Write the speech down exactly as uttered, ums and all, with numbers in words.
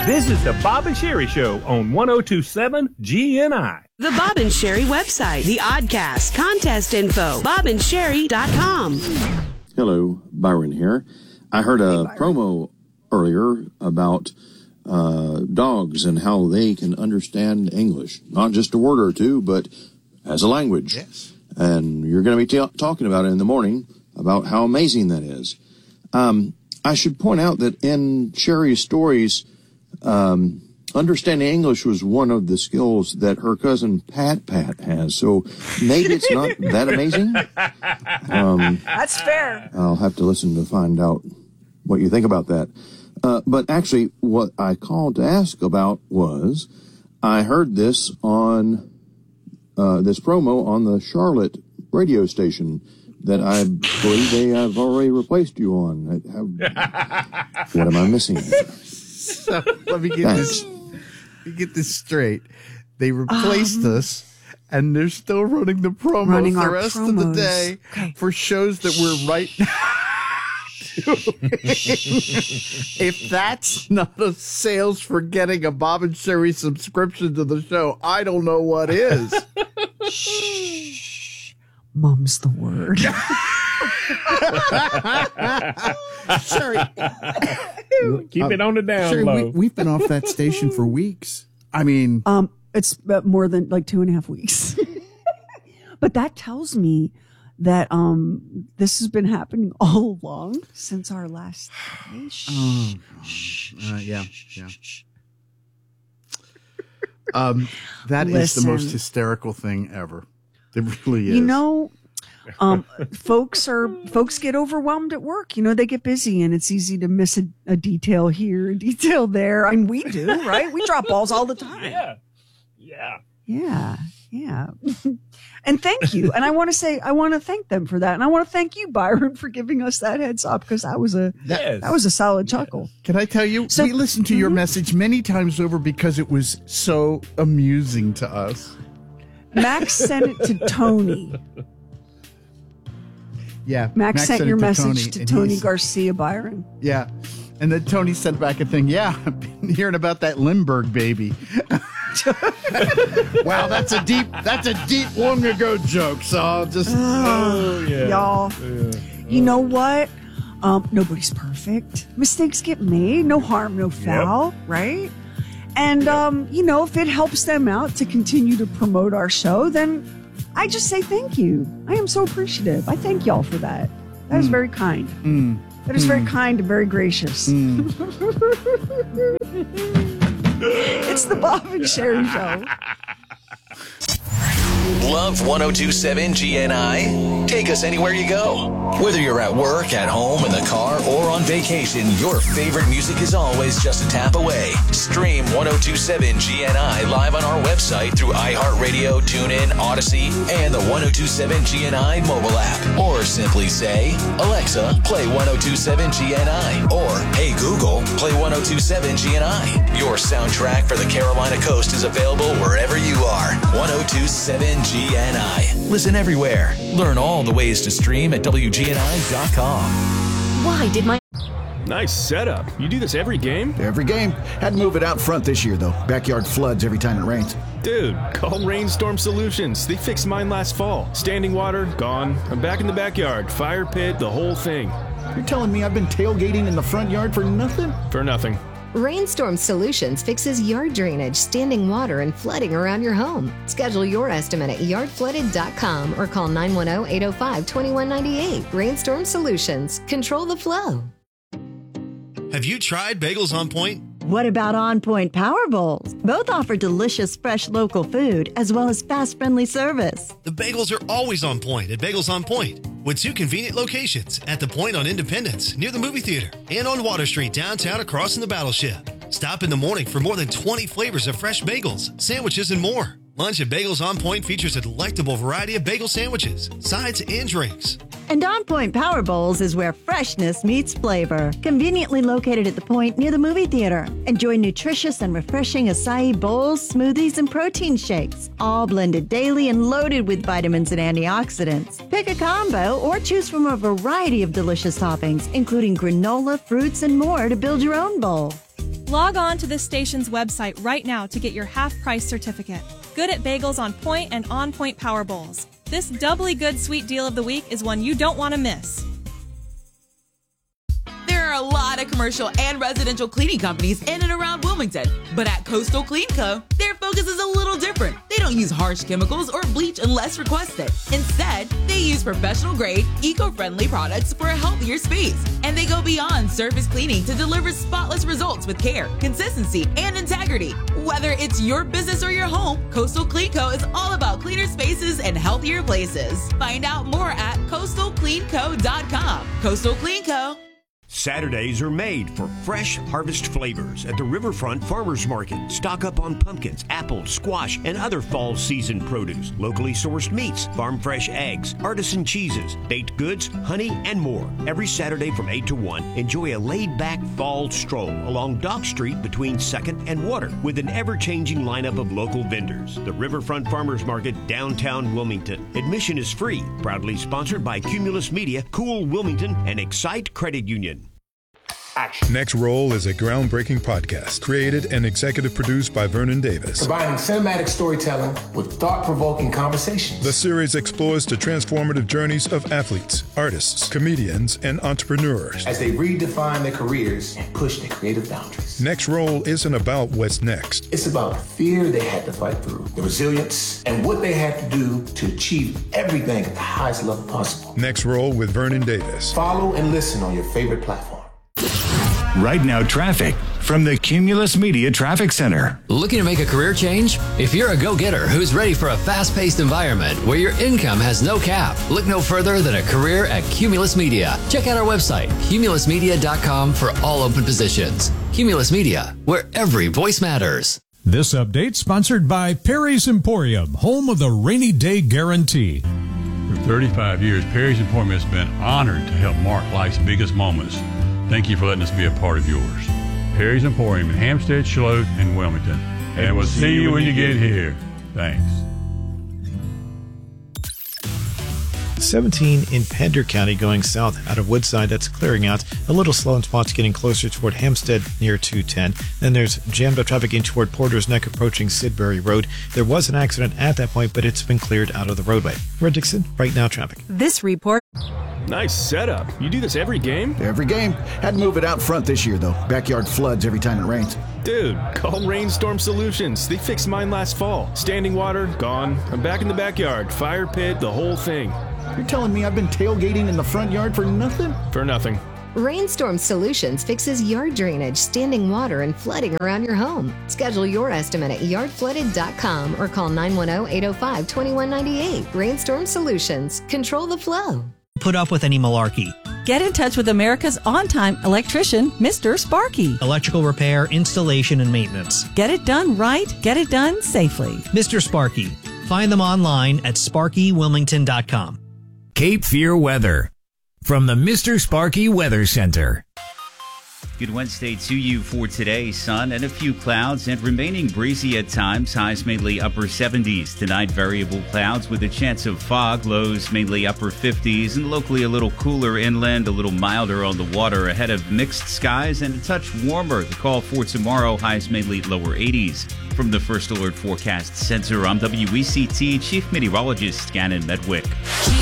This is the Bob and Sherry Show on one oh two point seven G N I. The Bob and Sherry website, the Oddcast, contest info, bob and sherry dot com. Hello, Byron here. I heard a hey, promo earlier about uh, dogs and how they can understand English. Not just a word or two, but as a language. Yes. And you're going to be t- talking about it in the morning, about how amazing that is. Um, I should point out that in Sherry's stories, um, understanding English was one of the skills that her cousin Pat Pat has. So maybe it's not that amazing. Um, That's fair. I'll have to listen to find out what you think about that. Uh, but actually, what I called to ask about was I heard this on uh, this promo on the Charlotte radio station that I believe they have already replaced you on. How, what am I missing? So let me get Thanks. this. Let me get this straight. They replaced um, us, and they're still running the promos running the our rest promos. of the day Okay. for shows that we're right now. If that's not a sales for getting a Bob and Sherry subscription to the show, I don't know what is. Shh. Mum's the word. Sherry, Keep um, it on the down Sherry, low. we, we've been off that station for weeks. I mean, Um, it's uh, more than like two and a half weeks. But that tells me that um this has been happening all along since our last day. oh, uh, yeah, yeah. Um, that is the most Listen. hysterical thing ever. It really is. You know, um, folks are folks get overwhelmed at work. You know, they get busy, and it's easy to miss a, a detail here, a detail there. I mean, we do, right? We drop balls all the time. Yeah. Yeah. Yeah, yeah. And thank you. And I want to say, I want to thank them for that. And I want to thank you, Byron, for giving us that heads up, because that was a Yes. that was a solid chuckle. Can I tell you, So- we listened to your Mhm. message many times over because it was so amusing to us. Max sent it to Tony. Yeah. Max, sent, your it to message Tony, to and Tony he's- Garcia, Byron. Yeah. And then Tony sent back a thing. Yeah, I've been hearing about that Lindbergh baby. Wow, that's a deep, that's a deep long ago joke. So I'll just. Oh, yeah. Y'all, Yeah. you know what? Um, nobody's perfect. Mistakes get made. No harm, no foul, right? And, um, you know, if it helps them out to continue to promote our show, then I just say thank you. I am so appreciative. I thank y'all for that. That is Mm. very kind. Mm. That is very kind and very gracious. Mm. It's the Bob and Sherry Show. Love one oh two point seven G N I? Take us anywhere you go. Whether you're at work, at home, in the car, or on vacation, your favorite music is always just a tap away. Stream one oh two point seven G N I live on our website through iHeartRadio, TuneIn, Odyssey, and the one oh two point seven G N I mobile app. Or simply say, Alexa, play one oh two point seven G N I. Or, hey Google, play one oh two point seven G N I. Your soundtrack for the Carolina Coast is available wherever you are. one oh two point seven G N I. Listen everywhere. Learn all the ways to stream at W G N I dot com. Why did my Nice setup. You do this every game? Every game. Had to move it out front this year, though. Backyard floods every time it rains. Dude, call Rainstorm Solutions. They fixed mine last fall. Standing water, gone. I'm back in the backyard. Fire pit, the whole thing. You're telling me I've been tailgating in the front yard for nothing? For nothing. Rainstorm Solutions fixes yard drainage, standing water, and flooding around your home. Schedule your estimate at yard flooded dot com or call nine one zero, eight zero five, two one nine eight. Rainstorm Solutions. Control the flow. Have you tried Bagels on Point? What about On Point Power Bowls? Both offer delicious, fresh local food as well as fast, friendly service. The bagels are always on point at Bagels on Point, with two convenient locations at the Point on Independence, near the movie theater, and on Water Street downtown across from the Battleship. Stop in the morning for more than twenty flavors of fresh bagels, sandwiches, and more. Lunch at Bagels on Point features a delectable variety of bagel sandwiches, sides, and drinks. And On Point Power Bowls is where freshness meets flavor. Conveniently located at the Point near the movie theater. Enjoy nutritious and refreshing acai bowls, smoothies, and protein shakes, all blended daily and loaded with vitamins and antioxidants. Pick a combo or choose from a variety of delicious toppings, including granola, fruits, and more to build your own bowl. Log on to this station's website right now to get your half-price certificate. Good at Bagels on Point and On Point Power Bowls. This doubly good sweet deal of the week is one you don't want to miss. There are a lot of commercial and residential cleaning companies in and around Wilmington, but at Coastal Clean Co., their focus is a little different. They don't use harsh chemicals or bleach unless requested. Instead, they use professional-grade, eco-friendly products for a healthier space. And they go beyond surface cleaning to deliver spotless results with care, consistency, and integrity. Whether it's your business or your home, Coastal Clean Co. is all about cleaner spaces and healthier places. Find out more at coastal clean co dot com. Coastal Clean Co. Saturdays are made for fresh harvest flavors at the Riverfront Farmers Market. Stock up on pumpkins, apples, squash, and other fall season produce. Locally sourced meats, farm fresh eggs, artisan cheeses, baked goods, honey, and more. Every Saturday from eight to one, enjoy a laid-back fall stroll along Dock Street between second and Water with an ever-changing lineup of local vendors. The Riverfront Farmers Market, downtown Wilmington. Admission is free. Proudly sponsored by Cumulus Media, Cool Wilmington, and Excite Credit Union. Action. Next Roll is a groundbreaking podcast created and executive produced by Vernon Davis. Combining cinematic storytelling with thought-provoking conversations. The series explores the transformative journeys of athletes, artists, comedians, and entrepreneurs as they redefine their careers and push their creative boundaries. Next Roll isn't about what's next. It's about the fear they had to fight through, the resilience, and what they had to do to achieve everything at the highest level possible. Next Roll with Vernon Davis. Follow and listen on your favorite platform. Right now, traffic from the Cumulus Media Traffic Center. Looking to make a career change? If you're a go-getter who's ready for a fast-paced environment where your income has no cap, look no further than a career at Cumulus Media. Check out our website, cumulus media dot com, for all open positions. Cumulus Media, where every voice matters. This update sponsored by Perry's Emporium, home of the rainy day guarantee. For thirty-five years, Perry's Emporium has been honored to help mark life's biggest moments. Thank you for letting us be a part of yours. Perry's Emporium in Hampstead, Shallotte, and Wilmington. And we'll see you when you get here. Thanks. seventeen in Pender County going south out of Woodside. That's clearing out. A little slow in spots getting closer toward Hampstead near two ten. Then there's jammed up traffic in toward Porter's Neck approaching Sidbury Road. There was an accident at that point, but it's been cleared out of the roadway. Red Dixon, right now traffic. This report. Nice setup. You do this every game? Every game. Had to move it out front this year, though. Backyard floods every time it rains. Dude, call Rainstorm Solutions. They fixed mine last fall. Standing water, gone. I'm back in the backyard. Fire pit, the whole thing. You're telling me I've been tailgating in the front yard for nothing? For nothing. Rainstorm Solutions fixes yard drainage, standing water, and flooding around your home. Schedule your estimate at yard flooded dot com or call nine one zero, eight zero five, two one nine eight. Rainstorm Solutions. Control the flow. Put up with any malarkey. Get in touch with America's on-time electrician, Mister Sparky. Electrical repair, installation, and maintenance. Get it done right. Get it done safely. Mister Sparky. Find them online at sparky wilmington dot com. Cape Fear weather from the Mister Sparky Weather Center. Good Wednesday to you for today. Sun and a few clouds and remaining breezy at times. Highs mainly upper seventies. Tonight, variable clouds with a chance of fog. Lows mainly upper fifties and locally a little cooler inland, a little milder on the water ahead of mixed skies and a touch warmer. The call for tomorrow, highs mainly lower eighties. From the First Alert Forecast Center, I'm W E C T Chief Meteorologist Gannon Medwick.